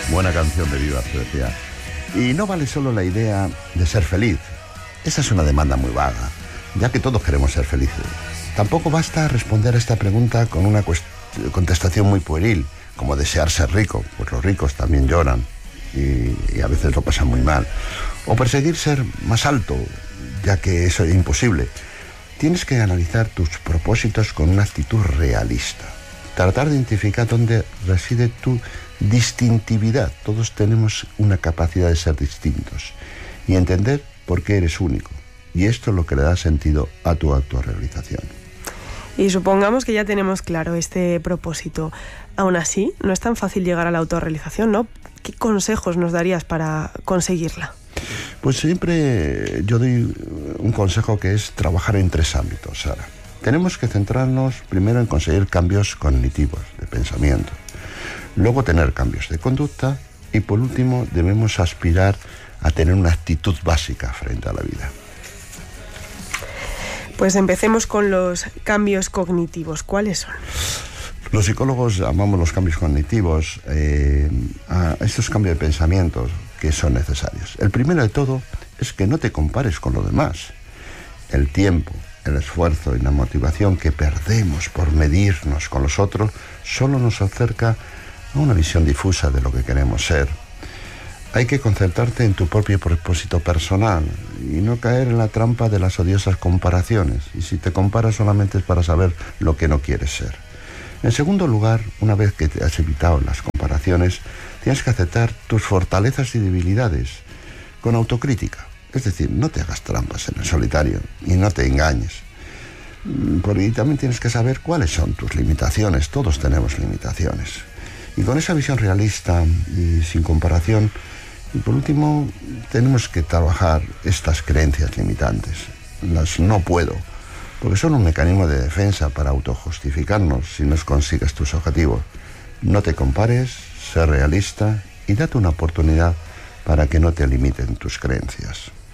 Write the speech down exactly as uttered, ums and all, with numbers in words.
Buena canción de Viva Suecia. Y no vale solo la idea de ser feliz. Esa es una demanda muy vaga, ya que todos queremos ser felices. Tampoco basta responder a esta pregunta con una contestación muy pueril, como desear ser rico, pues los ricos también lloran y, y a veces lo pasan muy mal. O perseguir ser más alto, ya que eso es imposible. Tienes que analizar tus propósitos con una actitud realista. Tratar de identificar dónde reside tu distintividad. Todos tenemos una capacidad de ser distintos. Y entender por qué eres único. Y esto es lo que le da sentido a tu autorrealización. Y supongamos que ya tenemos claro este propósito. Aún así, no es tan fácil llegar a la autorrealización, ¿no? ¿Qué consejos nos darías para conseguirla? Pues siempre yo doy un consejo que es trabajar en tres ámbitos, Sara. Tenemos que centrarnos primero en conseguir cambios cognitivos de pensamiento, luego tener cambios de conducta y por último debemos aspirar a tener una actitud básica frente a la vida. Pues empecemos con los cambios cognitivos. ¿Cuáles son? Los psicólogos llamamos los cambios cognitivos eh, a estos cambios de pensamientos que son necesarios. El primero de todo es que no te compares con los demás. El tiempo, el esfuerzo y la motivación que perdemos por medirnos con los otros solo nos acerca a una visión difusa de lo que queremos ser. Hay que concentrarte en tu propio propósito personal y no caer en la trampa de las odiosas comparaciones. Y si te comparas solamente es para saber lo que no quieres ser. En segundo lugar, una vez que te has evitado las comparaciones, tienes que aceptar tus fortalezas y debilidades con autocrítica. Es decir, no te hagas trampas en el solitario y no te engañes. Porque también tienes que saber cuáles son tus limitaciones. Todos tenemos limitaciones. Y con esa visión realista y sin comparación, y por último, tenemos que trabajar estas creencias limitantes. Las no puedo, porque son un mecanismo de defensa para autojustificarnos si no consigues tus objetivos. No te compares, sé realista y date una oportunidad para que no te limiten tus creencias.